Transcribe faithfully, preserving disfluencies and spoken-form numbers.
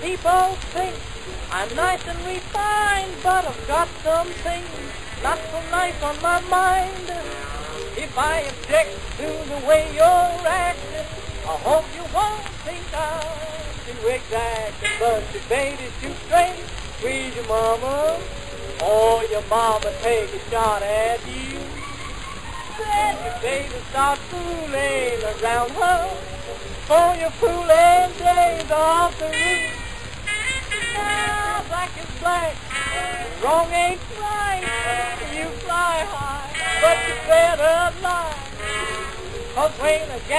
People think I'm nice and refined, but I've got some things not so nice on my mind. If I object to the way you're acting, I hope you won't think I'm too exacting. But you baby, shoot straight, squeeze your mama, or your mama take a shot at you. Then your baby start fooling around her, for your fooling days off the roof. Now black is black, wrong ain't right. You fly high, but you better lie, 'cause when a gal